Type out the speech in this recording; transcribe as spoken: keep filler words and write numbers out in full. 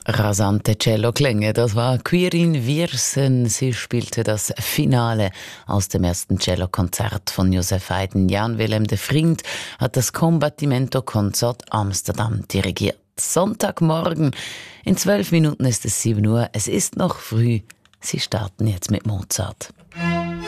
Rasante Celloklänge, das war Quirin Viersen. Sie spielte das Finale aus dem ersten Cellokonzert von Joseph Haydn. Jan Willem de Vriend hat das Combattimento Consort Amsterdam dirigiert. Sonntagmorgen, in zwölf Minuten ist es sieben Uhr. Es ist noch früh. Sie starten jetzt mit Mozart.